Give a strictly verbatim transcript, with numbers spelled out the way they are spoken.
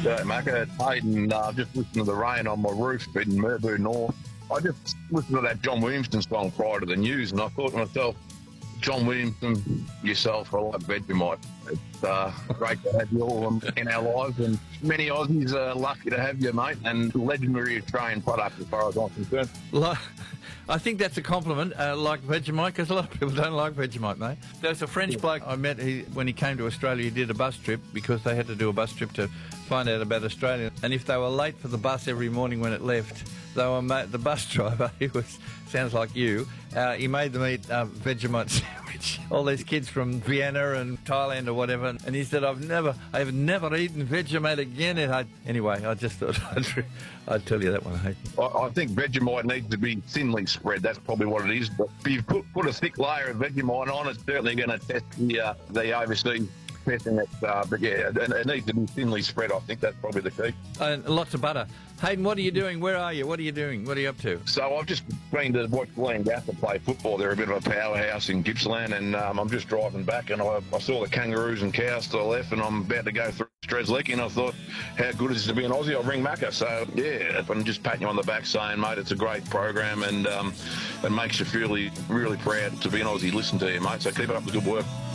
Yeah, Macca, it's Hayden. Uh, just listening to the rain on my roof in Merboo North. I just listened to that John Williamson song prior to the news, and I thought to myself, John Williamson, yourself, I like Vegemite. It's uh, great to have you all in our lives, and many Aussies are lucky to have you, mate, and legendary Australian product as far as I'm concerned. Like, I think that's a compliment, uh, like Vegemite, because a lot of people don't like Vegemite, mate. There's a French bloke I met, he, when he came to Australia, he did a bus trip because they had to do a bus trip to find out about Australia. And if they were late for the bus every morning when it left, they were ma- the bus driver, he was, sounds like you, uh, he made them eat uh, Vegemite sandwich. All these kids from Vienna and Thailand or whatever, and he said, I've never, I've never eaten Vegemite again. And I, anyway, I just thought I'd, I'd tell you that one, I I, I think Vegemite needs to be thinly spread. That's probably what it is. But if you put, put a thick layer of Vegemite on, it's certainly going to test the, uh, the overseas testing. It, uh, but yeah, it, it needs to be thinly spread. I think that's probably the key. And lots of butter. Hayden, what are you doing? Where are you? What are you doing? What are you up to? So I've just been to watch Leongatha play football. They're a bit of a powerhouse in Gippsland, and um, I'm just driving back, and I, I saw the kangaroos and cows to the left, and I'm about to go through Strzelecki, and I thought, how good is it to be an Aussie? I'll ring Macca. So yeah, I'm just patting you on the back saying, mate, it's a great program, and um, it makes you feel really, really proud to be an Aussie. Listen to you, mate. So keep up the good work.